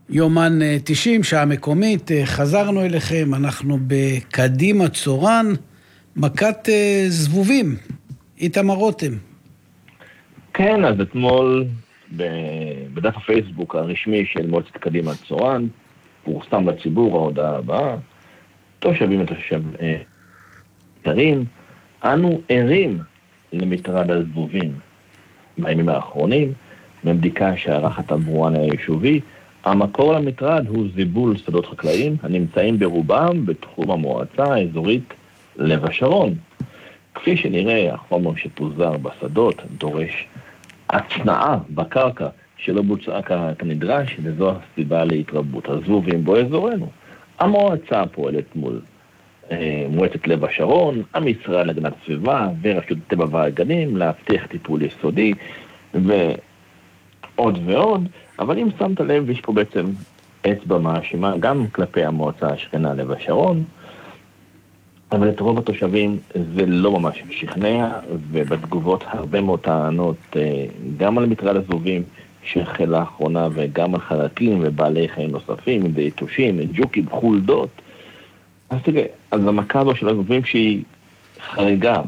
יומן 90, שעה מקומית, חזרנו אליכם, אנחנו בקדימה צורן, מכת זבובים, איתמר רותם. כן, אז אתמול בדף הפייסבוק הרשמי של מועצת קדימה צורן, פורסם לציבור ההודעה הבאה, תושבים ותושבים, אנו ערים למטרד הזבובים. בימים האחרונים, מבדיקה שערך התברואן היישובי, המקור למטרד הוא זיבול שדות חקלאיים הנמצאים ברובם בתחום המועצה האזורית לב השרון. כפי שנראה, החומר שפוזר בשדות דורש הצנעה בקרקע שלא בוצעה כנדרש, וזו הסיבה להתרבות הזבובים באזורנו. המועצה פועלת מול מועצת לב השרון, המשרד להגנת הסביבה ורשות הטבע והגנים להבטיח טיפול יסודי ועוד ועוד, אבל אם שמת לב, יש פה בעצם אצבע מאשימה גם כלפי המועצה השכנה לב השרון, אבל את רוב התושבים זה לא ממש משכנע, ובתגובות הרבה מאוד טענות גם על מטרד הזבובים שהחל לאחרונה וגם על חרקים ובעלי חיים נוספים, אם זה יתושים, ג'וקים, חולדות. אז תראה, אז המכה הזו של הזבובים שהיא חריגה,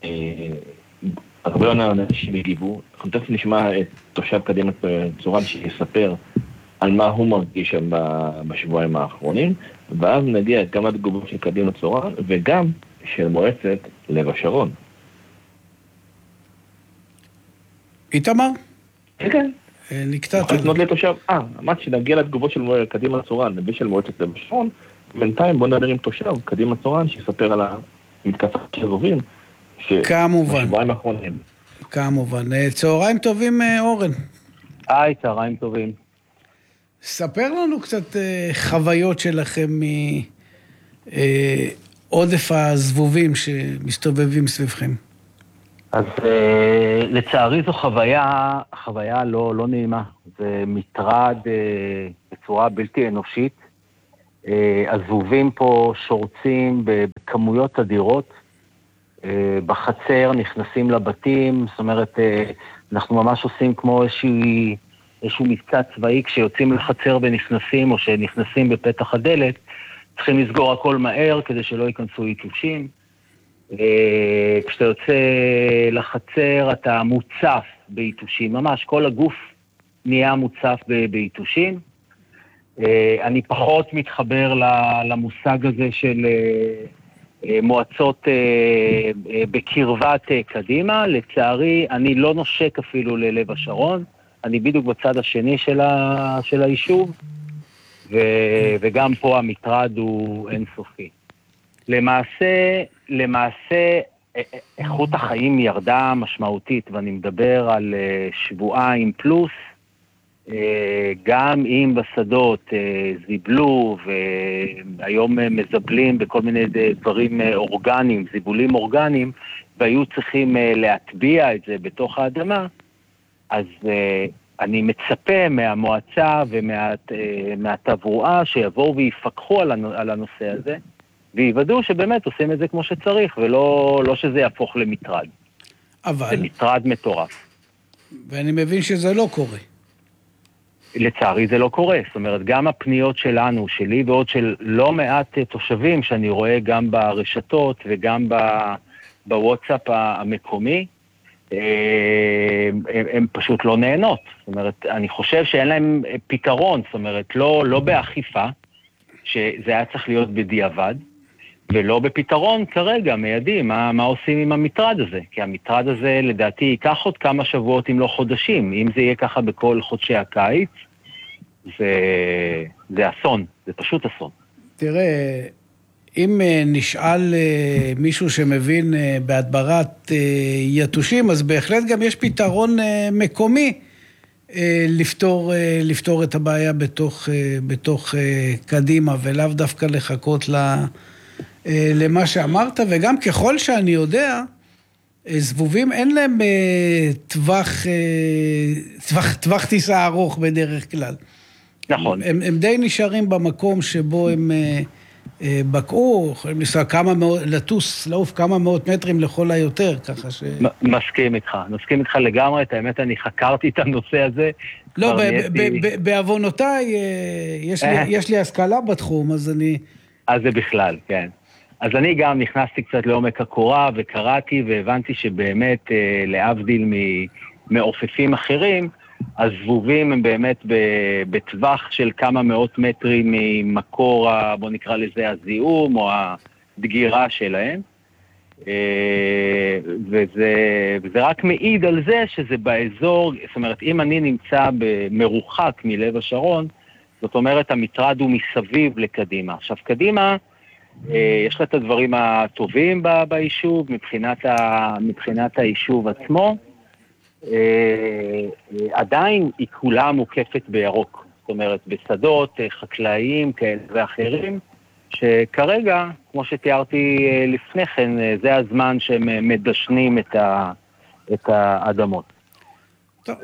הרבה אנשים הגיבו. אנחנו תכף נשמע את תושב קדימה צורן שיספר על מה הוא מרגיש שם בשבועיים האחרונים, ואז נגיע גם לתגובות של קדימה צורן וגם של מועצת לב השרון. איתמר? כן. נקטעת. אמרתי שנגיע לתגובות של קדימה צורן ושל מועצת לב השרון, בינתיים בוא נדבר עם תושב קדימה צורן שיספר על המתקפה של הזבובים בשבועיים האחרונים. כמובן. צהריים טובים, אורן. היי, צהריים טובים. ספר לנו קצת חוויות שלכם מעודף הזבובים שמסתובבים סביבכם. אז לצערי זו חוויה לא נעימה. זה מטרד בצורה בלתי אנושית. הזבובים פה שורצים בכמויות אדירות. בחצר נכנסים לבתים, זאת אומרת, אנחנו ממש עושים כמו איזשהו מבצע צבאי, כשיוצאים לחצר ונכנסים, או שנכנסים בפתח הדלת, צריכים לסגור הכל מהר, כדי שלא ייכנסו יתושים. כשאתה יוצא לחצר, אתה מוצף ביתושים, ממש כל הגוף נהיה מוצף ביתושים. אני פחות מתחבר למושג הזה של מועצות בקרבת קדימה. לצערי, אני לא נושק אפילו ללב השרון, אני בדיוק בצד השני של היישוב, וגם פה המטרד הוא אינסופי. למעשה, איכות החיים ירדה משמעותית, ואני מדבר על שבועיים פלוס, גם אם בשדות זיבלו, והיום מזבלים בכל מיני דברים אורגניים, זיבולים אורגניים, והיו צריכים להטביע את זה בתוך האדמה, אז אני מצפה מהמועצה ומהתברואה שיבואו ויפקחו על הנושא הזה, ויוודאו שבאמת עושים את זה כמו שצריך, ולא שזה יהפוך למטרד. אבל... זה מטרד מטורף. ואני מבין שזה לא קורה. לצערי זה לא קורה, זאת אומרת, גם הפניות שלנו, שלי ועוד של לא מעט תושבים שאני רואה גם ברשתות וגם בוואטסאפ המקומי, הם פשוט לא נהנות. זאת אומרת, אני חושב שאין להם פתרון, זאת אומרת, לא באכיפה, שזה היה צריך להיות בדיעבד, ולא בפתרון כרגע, מיידי, מה עושים עם המטרד הזה? כי המטרד הזה לדעתי ייקח עוד כמה שבועות אם לא חודשים. אם זה יהיה ככה בכל חודשי הקיץ, זה אסון, זה פשוט אסון. תראה, אם נשאל מישהו שמבין בהדברת יתושים, אז בהחלט גם יש פתרון מקומי לפתור את הבעיה בתוך קדימה, ולאו דווקא לחכות למה שאמרת. וגם ככל שאני יודע, זבובים אין להם טווח טיסה ארוך בדרך כלל. נכון. הם די נשארים במקום שבו הם בקעו, יכולים לנסוע לעוף כמה מאות מטרים לכל היותר, ככה ש... מסכים איתך לגמרי, את האמת אני חקרתי את הנושא הזה. לא, בעוונותיי, יש לי השכלה בתחום, אז אני... אז זה בכלל, כן. אז אני גם נכנסתי קצת לעומק הקורה וקראתי והבנתי שבאמת להבדיל מעופפים אחרים, הזבובים הם באמת בטווח של כמה מאות מטרים ממקור, בוא נקרא לזה הזיהום או הדגירה שלהם, וזה רק מעיד על זה שזה באזור, זאת אומרת אם אני נמצא במרוחק מלב השרון, זאת אומרת המטרד הוא מסביב לקדימה. עכשיו קדימה, יש לה את הדברים הטובים ביישוב, מבחינת היישוב עצמו, עדיין היא כולה מוקפת בירוק, זאת אומרת בשדות חקלאיים כאלה ואחרים, שכרגע, כמו שתיארתי לפני כן, זה הזמן שהם מדשנים את האדמות. טוב.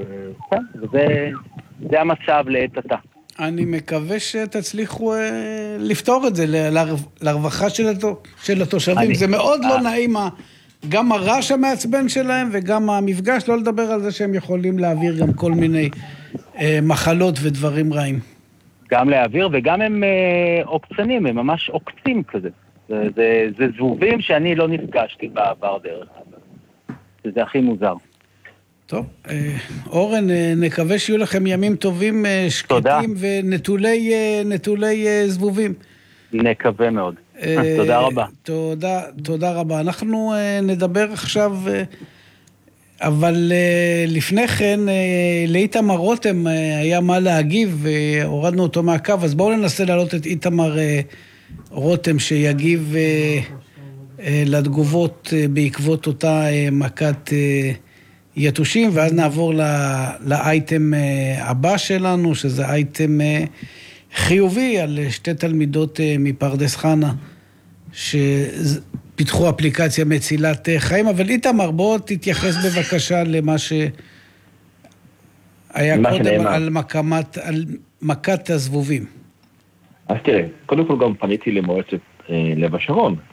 זה המצב לעת עתה. אני מקווה שתצליחו לפתור את זה לרווחה של התושבים. זה מאוד לא נעים, גם הרעש המעצבן שלהם וגם המפגש, לא לדבר על זה שהם יכולים להעביר גם כל מיני מחלות ודברים רעים. גם להעביר וגם הם עוקצנים, הם ממש עוקצים כזה. זה זבובים שאני לא נפגשתי בעבר דרך. זה הכי מוזר. טוב, אורן, נקווה שיהיו לכם ימים טובים, שקטים ונטולי זבובים. נקווה מאוד. תודה רבה. תודה רבה. אנחנו נדבר עכשיו, אבל לפני כן, לאיתמר רותם היה מה להגיב, והורדנו אותו מהקו, אז בואו ננסה להעלות את איתמר רותם, שיגיב לתגובות בעקבות אותה מכת יתושים, ואז נעבור לאייטם הבא שלנו, שזה אייטם חיובי על שתי תלמידות מפרדס חנה, שפיתחו אפליקציה מצילת חיים. אבל איתמר, בוא תתייחס בבקשה למה שהיה קודם על מכת הזבובים. אז תראה, קודם כל גם פניתי למועצת לב השרון,